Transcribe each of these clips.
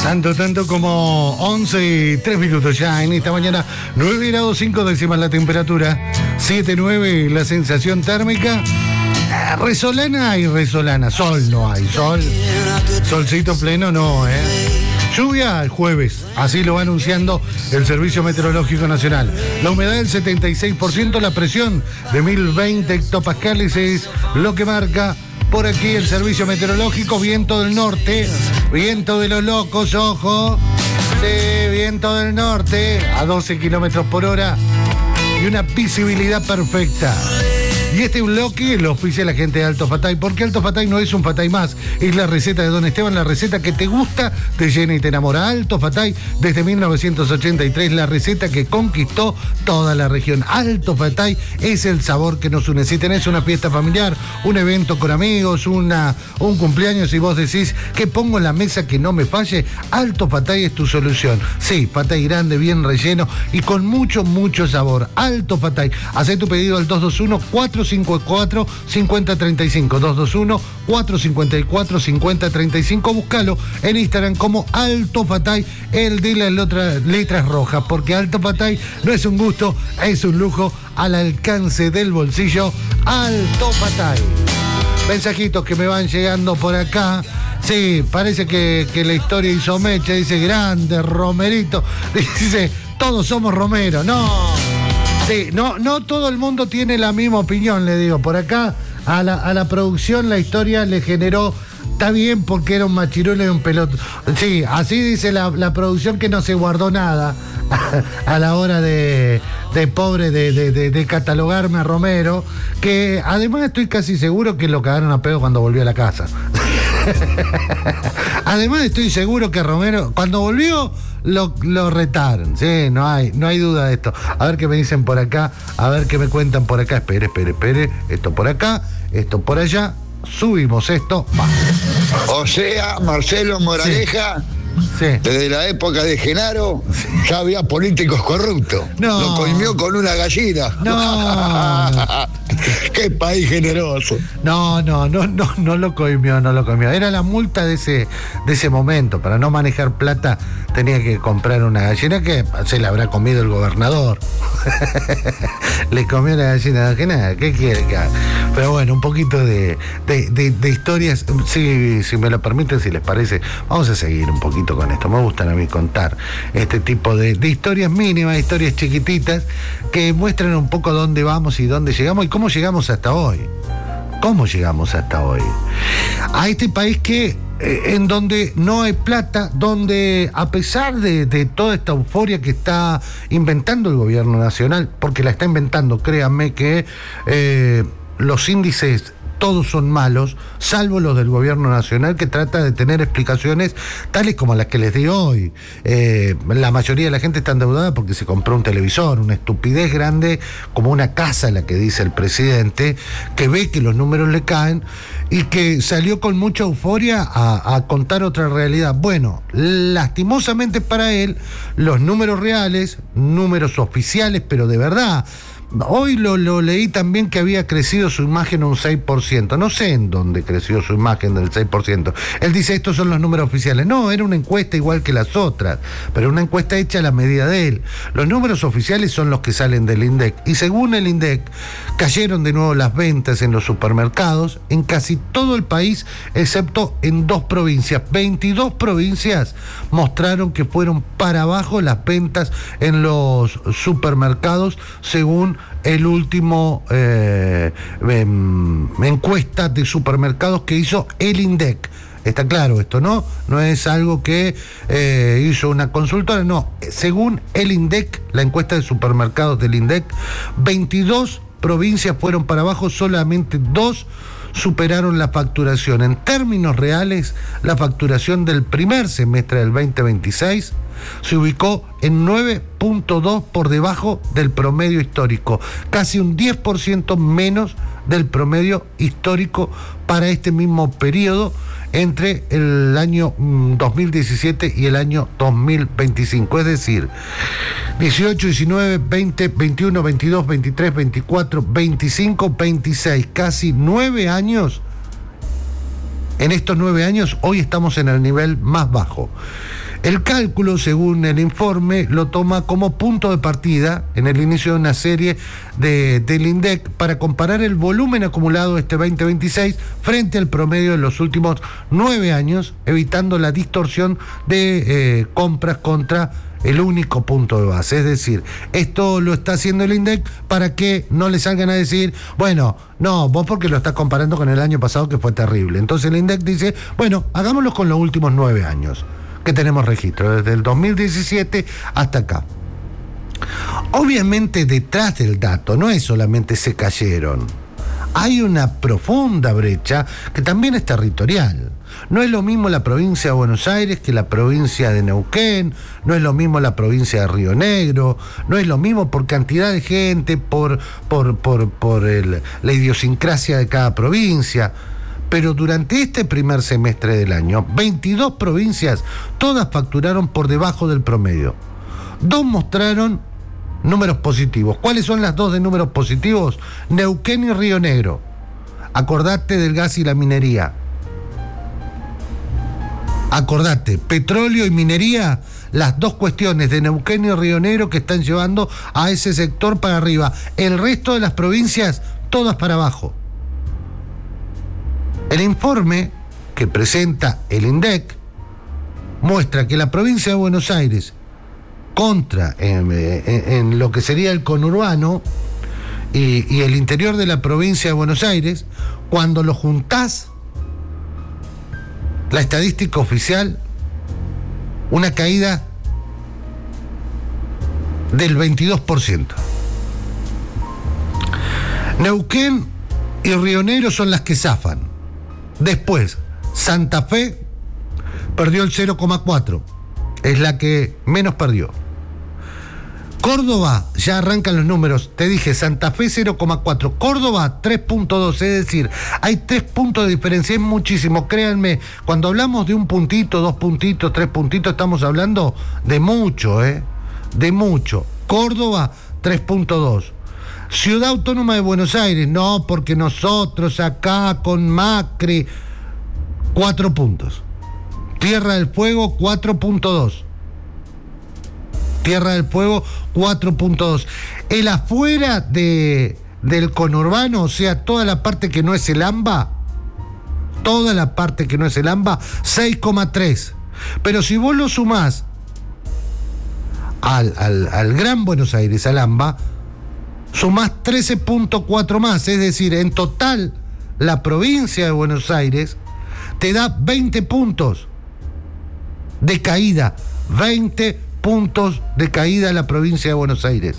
Tanto como 11 y 3 minutos ya en esta mañana, 9 grados 5 décimas la temperatura, 7,9 la sensación térmica. Resolana y resolana, sol no hay, solcito pleno no, Lluvia el jueves, así lo va anunciando el Servicio Meteorológico Nacional. La humedad del 76%, la presión de 1020 hectopascales es lo que marca por aquí el Servicio Meteorológico. Viento del norte, viento de los locos, ojo, sí, viento del norte a 12 kilómetros por hora y una visibilidad perfecta. Y este bloque lo oficia la gente de Alto Fatay, porque Alto Fatay no es un Fatay más, es la receta de Don Esteban, la receta que te gusta, te llena y te enamora. Alto Fatay, desde 1983, la receta que conquistó toda la región. Alto Fatay es el sabor que nos une. Si tenés una fiesta familiar, un evento con amigos, un cumpleaños y vos decís que pongo en la mesa que no me falle, Alto Fatay es tu solución. Sí, Fatay grande, bien relleno y con mucho sabor. Alto Fatay. Hacé tu pedido al 221-454-5035, 221-454-5035. Búscalo en Instagram como Alto Fatay, el de las letras rojas, porque Alto Fatay no es un gusto, es un lujo al alcance del bolsillo. Alto Fatay. Mensajitos que me van llegando por acá. Sí, parece que la historia hizo mecha. Dice, grande Romerito. Dice, todos somos Romero. No. Sí, no todo el mundo tiene la misma opinión, le digo. Por acá a la producción la historia le generó, está bien porque era un machirulo y un pelotudo. Sí, así dice la producción, que no se guardó nada a la hora de catalogarme a Romero, que además estoy casi seguro que lo cagaron a pedo cuando volvió a la casa. Además estoy seguro que Romero, cuando volvió, lo retaron, sí, no hay duda de esto. A ver qué me dicen por acá, a ver qué me cuentan por acá. Espere, esto por acá, esto por allá, subimos esto, va. O sea, Marcelo Moraleja, sí. Desde la época de Genaro, sí, ya había políticos corruptos. No. Lo coimió con una gallina. No. Qué país generoso. No lo coimió. Era la multa de ese momento. Para no manejar plata tenía que comprar una gallina que se la habrá comido el gobernador. Le comió la gallina que nada. ¿Qué quiere que haga? Pero bueno, un poquito de historias. Si me lo permiten, si les parece, vamos a seguir un poquito con esto. Me gustan a mí contar este tipo de historias mínimas, historias chiquititas, que muestran un poco dónde vamos y dónde llegamos y cómo llegamos hasta hoy. A este país que en donde no hay plata, donde a pesar de toda esta euforia que está inventando el gobierno nacional, porque la está inventando, créanme que los índices todos son malos, salvo los del gobierno nacional, que trata de tener explicaciones tales como las que les di hoy. La mayoría de la gente está endeudada porque se compró un televisor, una estupidez grande como una casa, la que dice el presidente, que ve que los números le caen y que salió con mucha euforia a contar otra realidad. Bueno, lastimosamente para él, los números reales, números oficiales, pero de verdad, hoy lo leí también que había crecido su imagen un 6%. No sé en dónde creció su imagen del 6%. Él dice, estos son los números oficiales. No, era una encuesta igual que las otras, pero una encuesta hecha a la medida de él. Los números oficiales son los que salen del INDEC. Y según el INDEC, cayeron de nuevo las ventas en los supermercados en casi todo el país, excepto en 2 provincias. 22 provincias mostraron que fueron para abajo las ventas en los supermercados, según el último encuesta de supermercados que hizo el INDEC. Está claro esto, ¿no? No es algo que hizo una consultora, no. Según el INDEC, la encuesta de supermercados del INDEC, 22 provincias fueron para abajo, solamente 2 superaron la facturación. En términos reales, la facturación del primer semestre del 2026 se ubicó en 9.2 por debajo del promedio histórico, casi un 10% menos del promedio histórico para este mismo periodo entre el año 2017 y el año 2025, es decir, 18, 19, 20, 21, 22, 23, 24, 25, 26, casi 9 años. En estos 9 años, hoy estamos en el nivel más bajo. El cálculo, según el informe, lo toma como punto de partida en el inicio de una serie del INDEC para comparar el volumen acumulado este 2026 frente al promedio de los últimos 9 años, evitando la distorsión de compras contra el único punto de base. Es decir, esto lo está haciendo el INDEC para que no le salgan a decir, bueno, no, vos porque lo estás comparando con el año pasado que fue terrible. Entonces el INDEC dice, bueno, hagámoslo con los últimos 9 años que tenemos registro, desde el 2017 hasta acá. Obviamente detrás del dato no es solamente se cayeron, hay una profunda brecha que también es territorial. No es lo mismo la provincia de Buenos Aires que la provincia de Neuquén, no es lo mismo la provincia de Río Negro, no es lo mismo por cantidad de gente, por la idiosincrasia de cada provincia. Pero durante este primer semestre del año, 22 provincias, todas facturaron por debajo del promedio. 2 mostraron números positivos. ¿Cuáles son las 2 de números positivos? Neuquén y Río Negro. Acordate del gas y la minería. Acordate, petróleo y minería, las 2 cuestiones de Neuquén y Río Negro que están llevando a ese sector para arriba. El resto de las provincias, todas para abajo. El informe que presenta el INDEC muestra que la provincia de Buenos Aires, en lo que sería el conurbano y el interior de la provincia de Buenos Aires, cuando lo juntás, la estadística oficial, una caída del 22%. Neuquén y Río Negro son las que zafan. Después, Santa Fe perdió el 0,4, es la que menos perdió. Córdoba, ya arrancan los números, te dije, Santa Fe 0,4, Córdoba 3,2, es decir, hay 3 puntos de diferencia, es muchísimo, créanme, cuando hablamos de 1 puntito, 2 puntitos, 3 puntitos, estamos hablando de mucho, de mucho. Córdoba 3,2. Ciudad Autónoma de Buenos Aires, no, porque nosotros acá con Macri, 4 puntos. Tierra del Fuego, 4,2. Tierra del Fuego, 4,2. El afuera del conurbano, o sea, toda la parte que no es el AMBA, 6,3. Pero si vos lo sumás al Gran Buenos Aires, al AMBA, sumás 13,4 más, es decir, en total la provincia de Buenos Aires te da 20 puntos de caída, 20 puntos de caída en la provincia de Buenos Aires.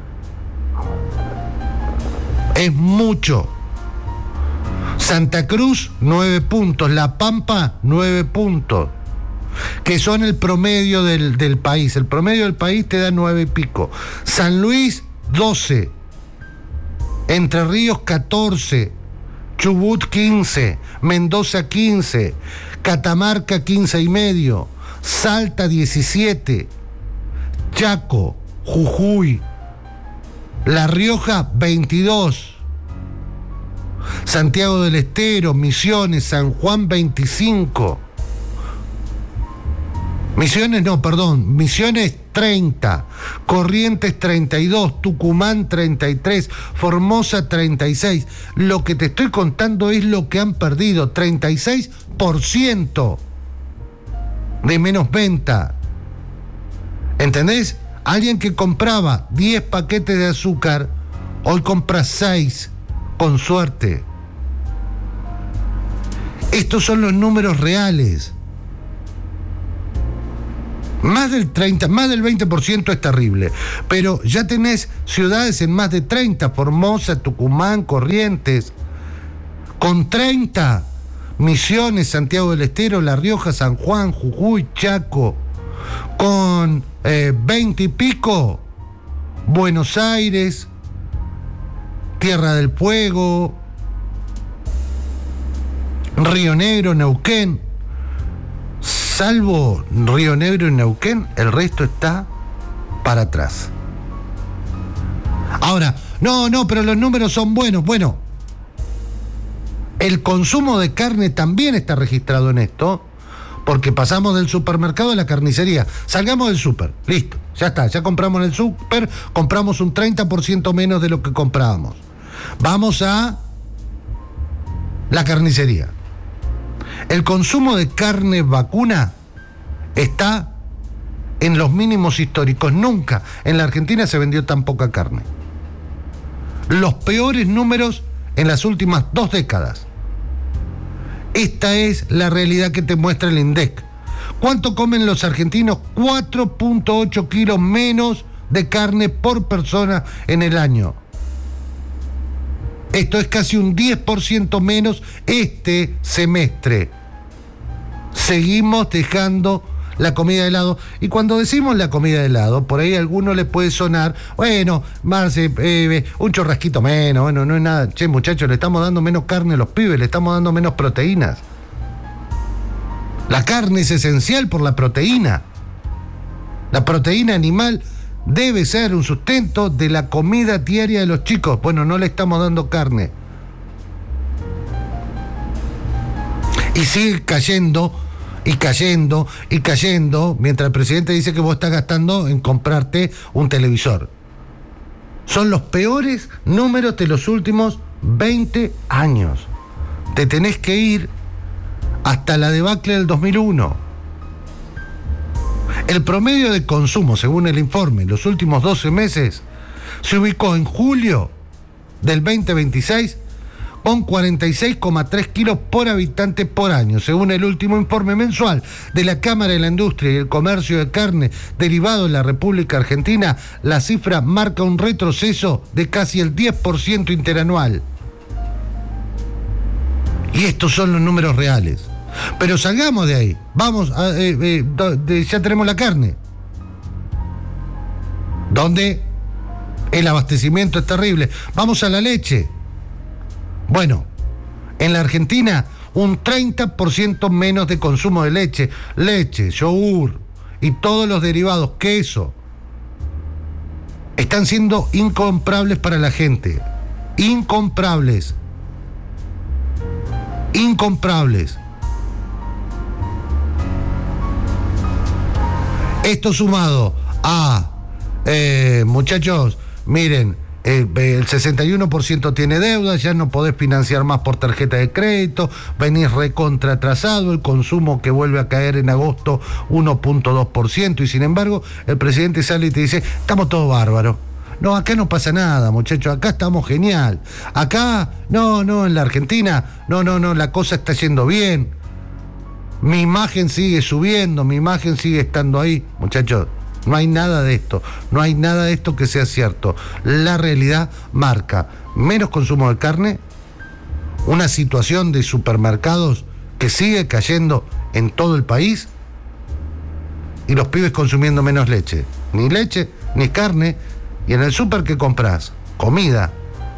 Es mucho. Santa Cruz, 9 puntos, La Pampa, 9 puntos, que son el promedio del país. El promedio del país te da 9 y pico. San Luis, 12. Entre Ríos 14, Chubut 15, Mendoza 15, Catamarca 15,5, Salta 17, Chaco, Jujuy, La Rioja 22, Santiago del Estero, Misiones, San Juan 25, Misiones 30, Corrientes 32, Tucumán 33, Formosa 36. Lo que te estoy contando es lo que han perdido, 36% de menos venta. ¿Entendés? Alguien que compraba 10 paquetes de azúcar, hoy compra 6, con suerte. Estos son los números reales. Más del 20% es terrible, pero ya tenés ciudades en más de 30, Formosa, Tucumán, Corrientes, con 30, Misiones, Santiago del Estero, La Rioja, San Juan, Jujuy, Chaco, con 20 y pico, Buenos Aires, Tierra del Fuego, Río Negro, Neuquén. Salvo Río Negro y Neuquén, el resto está para atrás. Ahora, no, pero los números son buenos. Bueno, el consumo de carne también está registrado en esto, Porque pasamos del supermercado a la carnicería. Salgamos del súper, listo, ya está, ya compramos en el súper, compramos un 30% menos de lo que comprábamos. Vamos a la carnicería. El consumo de carne vacuna está en los mínimos históricos. Nunca en la Argentina se vendió tan poca carne. Los peores números en las últimas 2 décadas. Esta es la realidad que te muestra el INDEC. ¿Cuánto comen los argentinos? 4.8 kilos menos de carne por persona en el año. Esto es casi un 10% menos este semestre. Seguimos dejando la comida de lado. Y cuando decimos la comida de lado, por ahí a alguno le puede sonar, bueno, Marce, un chorrasquito menos, bueno, no es nada. Che, muchachos, le estamos dando menos carne a los pibes, le estamos dando menos proteínas. La carne es esencial por la proteína. La proteína animal debe ser un sustento de la comida diaria de los chicos. Bueno, no le estamos dando carne. Y sigue cayendo, y cayendo, y cayendo, mientras el presidente dice que vos estás gastando en comprarte un televisor. Son los peores números de los últimos 20 años. Te tenés que ir hasta la debacle del 2001. El promedio de consumo, según el informe, en los últimos 12 meses, se ubicó en julio del 2026 con 46,3 kilos por habitante por año. Según el último informe mensual de la Cámara de la Industria y el Comercio de Carne derivado en la República Argentina, la cifra marca un retroceso de casi el 10% interanual. Y estos son los números reales. Pero salgamos de ahí. Vamos, ya tenemos la carne. ¿Dónde? El abastecimiento es terrible. Vamos a la leche. Bueno, en la Argentina un 30% menos de consumo de leche. Leche, yogur y todos los derivados, queso, están siendo incomprables para la gente. Incomprables. Incomprables. Esto sumado a, muchachos, miren, el 61% tiene deuda, ya no podés financiar más por tarjeta de crédito, venís recontra atrasado, el consumo que vuelve a caer en agosto 1.2%, y sin embargo el presidente sale y te dice, estamos todos bárbaros. No, acá no pasa nada, muchachos, acá estamos genial. Acá, no, en la Argentina, no, la cosa está yendo bien. Mi imagen sigue subiendo, mi imagen sigue estando ahí. Muchachos, no hay nada de esto, no hay nada de esto que sea cierto. La realidad marca menos consumo de carne, una situación de supermercados que sigue cayendo en todo el país y los pibes consumiendo menos leche. Ni leche, ni carne, y en el súper que compras, comida.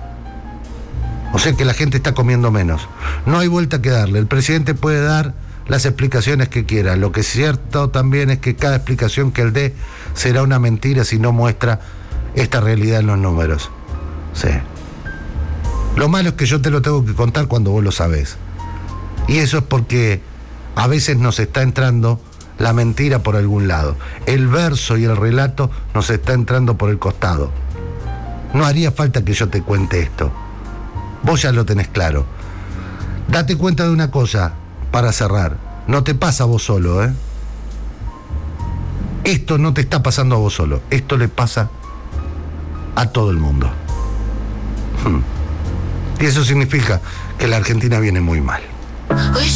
O sea que la gente está comiendo menos. No hay vuelta que darle. El presidente puede dar las explicaciones que quiera. Lo que es cierto también es que cada explicación que él dé será una mentira si no muestra esta realidad en los números. Sí. Lo malo es que yo te lo tengo que contar cuando vos lo sabés. Y eso es porque a veces nos está entrando la mentira por algún lado. El verso y el relato nos está entrando por el costado. No haría falta que yo te cuente esto. Vos ya lo tenés claro. Date cuenta de una cosa para cerrar. No te pasa a vos solo, ¿eh? Esto no te está pasando a vos solo. Esto le pasa a todo el mundo. Y eso significa que la Argentina viene muy mal.